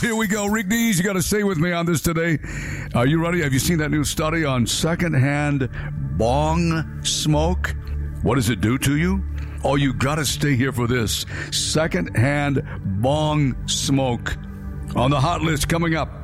here we go. Rick Dees, you got to stay with me on this today. Are you ready? Have you seen that new study on secondhand bong smoke? What does it do to you? Oh, you got to stay here for this. Secondhand bong smoke on the hot list coming up.